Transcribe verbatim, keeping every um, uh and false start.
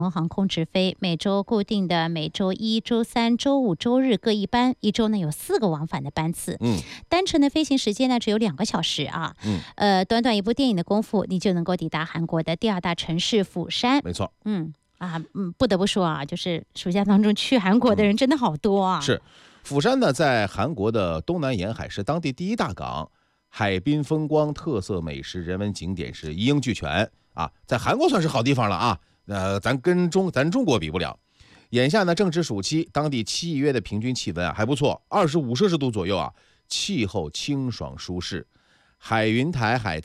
航空直飞，每周固定的每周一、周三、周五、周日各一班，一周呢有四个往返的班次。 嗯， 单程的飞行时间呢只有两个小时啊。 嗯， 呃，短短一部电影的功夫，你就能够抵达韩国的第二大城市釜山。 没错。 嗯啊嗯，不得不说啊，就是暑假当中去韩国的人真的好多啊。 嗯、是，釜山呢在韩国的东南沿海，是当地第一大港，海滨风光、特色美食、人文景点是一应俱全啊，在韩国算是好地方了啊。呃，咱跟中咱中国比不了。眼下呢正值暑期，当地七月的平均气温啊还不错，二十五摄氏度左右啊，气候清爽舒适，海云台海滩。